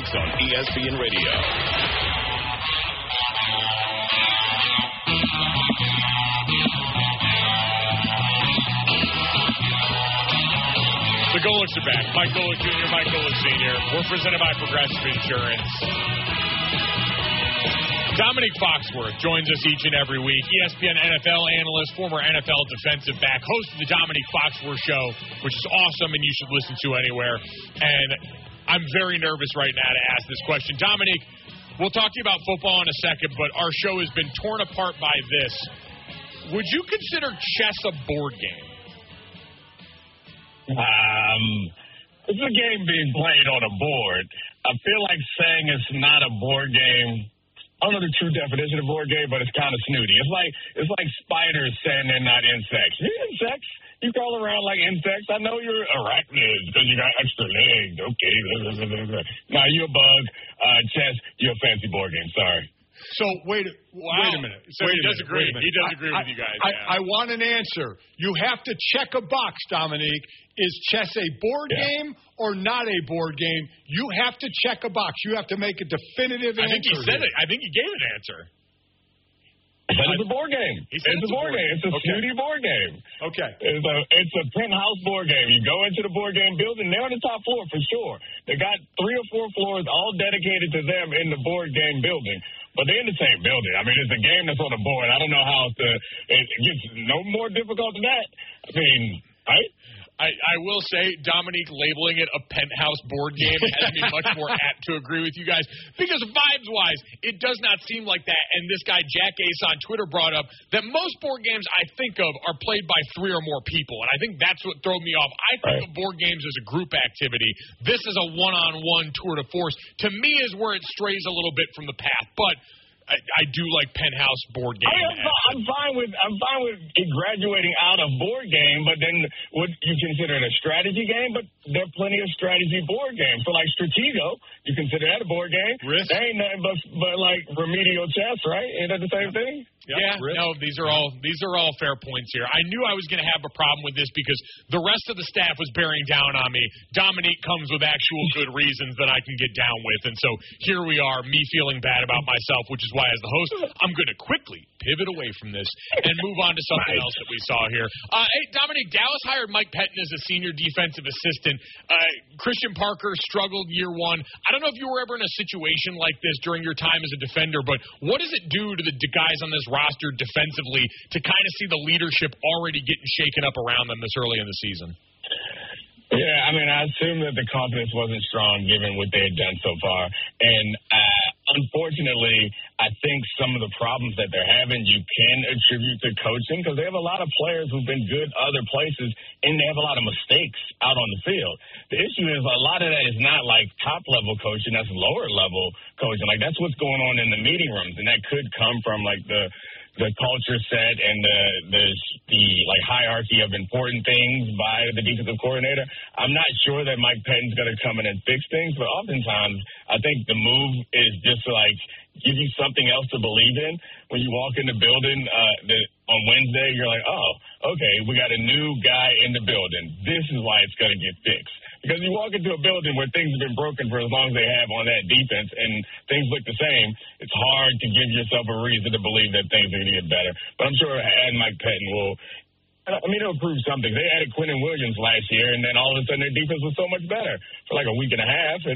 weeknights on ESPN Radio. The Golics are back. Mike Golic Jr., Mike Golic Sr. We're presented by Progressive Insurance. Dominique Foxworth joins us each and every week. ESPN NFL analyst, former NFL defensive back, host of the Dominique Foxworth Show, which is awesome and you should listen to anywhere. And I'm very nervous right now to ask this question. Dominique, we'll talk to you about football in a second, but our show has been torn apart by this. Would you consider chess a board game? It's a game being played on a board. I feel like saying it's not a board game. I don't know the true definition of board game, but it's kind of snooty. It's like spiders saying they're not insects. You're insects. You crawl around like insects. I know you're arachnids because you got extra legs. Okay. Now you're a bug. Chess, you're a fancy board game. Sorry. So wait a minute. So he does agree. He does agree with you guys. I want an answer. You have to check a box, Dominique. Is chess a board game or not a board game? You have to check a box. You have to make a definitive answer. I think he said it. I think he gave an answer. But it's a board game. It's a board game. It's a snooty board game. Okay. It's a penthouse board game. You go into the board game building. They're on the top floor for sure. They got 3 or 4 floors all dedicated to them in the board game building. But they're in the same building. I mean, it's a game that's on the board. I don't know how it gets no more difficult than that. I mean, right? I will say, Dominique labeling it a penthouse board game has me much more apt to agree with you guys. Because vibes-wise, it does not seem like that. And this guy, Jack Ace, on Twitter brought up that most board games I think of are played by 3 or more people. And I think that's what threw me off. I think of board games as a group activity. This is a one-on-one tour de force. To me is where it strays a little bit from the path. But I do like penthouse board game. I'm fine with it graduating out of board game, but then would you consider it a strategy game? But there are plenty of strategy board games. So like Stratego, you consider that a board game? Risk? That ain't nothing but like remedial chess, right? Ain't that the same thing? Yeah, no, these are all fair points here. I knew I was going to have a problem with this because the rest of the staff was bearing down on me. Dominique comes with actual good reasons that I can get down with, and so here we are, me feeling bad about myself, which is why as the host, I'm going to quickly pivot away from this and move on to something else that we saw here. Hey, Dominique, Dallas hired Mike Pettin as a senior defensive assistant. Christian Parker struggled year 1. I don't know if you were ever in a situation like this during your time as a defender, but what does it do to the guys on this roster defensively to kind of see the leadership already getting shaken up around them this early in the season? Yeah, I mean, I assume that the confidence wasn't strong given what they had done so far. And unfortunately, I think some of the problems that they're having you can attribute to coaching because they have a lot of players who've been good other places and they have a lot of mistakes out on the field. The issue is a lot of that is not like top-level coaching. That's lower-level coaching. Like, that's what's going on in the meeting rooms, and that could come from, like, the culture set and the like hierarchy of important things by the defensive coordinator. I'm not sure that Mike Pettin's going to come in and fix things, but oftentimes I think the move is just to like give you something else to believe in. When you walk in the building on Wednesday, you're like, oh, okay, we got a new guy in the building. This is why it's going to get fixed. Because you walk into a building where things have been broken for as long as they have on that defense and things look the same, it's hard to give yourself a reason to believe that things are going to get better. But I'm sure adding Mike Pettin will, it'll prove something. They added Quentin Williams last year, and then all of a sudden their defense was so much better for like a week and a half.